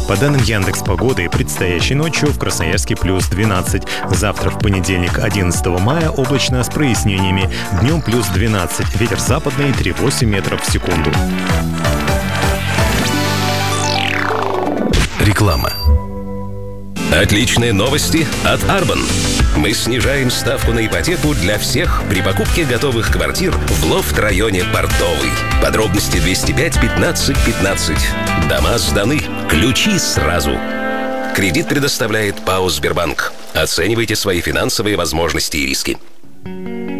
По данным Яндекс.Погоды, предстоящей ночью в Красноярске плюс 12. Завтра, в понедельник, 11 мая, облачно с прояснениями. Днем плюс 12. Ветер западный 3,8 метров в секунду. Реклама. Отличные новости от Арбан. Мы снижаем ставку на ипотеку для всех при покупке готовых квартир в лофт-районе Портовый. Подробности 205 15 15. Дома сданы. Ключи сразу. Кредит предоставляет ПАО «Сбербанк». Оценивайте свои финансовые возможности и риски.